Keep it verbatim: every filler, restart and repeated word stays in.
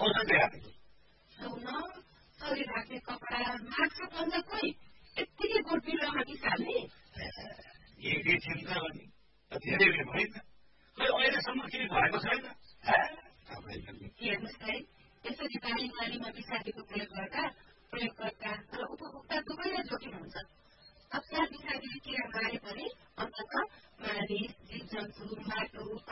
औषध दिएको सुन शरीर राख्ने कपडा मास्क भन्दा कोही यत्तिकै बोट बिरुवामा बिसाल्ने एकै छिन त भने धेरै होइन खै अहिलेसम्म केही भएको छैन हेर्नुहोस् है यसरी बाली बालीमा बिसाकेको प्रयोगकर्ता प्रयोगकर्ता र उपभोक्ता दुवैलाई जोखिम हुन्छ अप्सार बिसाकेर किरा मारे पनि अन्तत मानिस जीव जन्तु माटो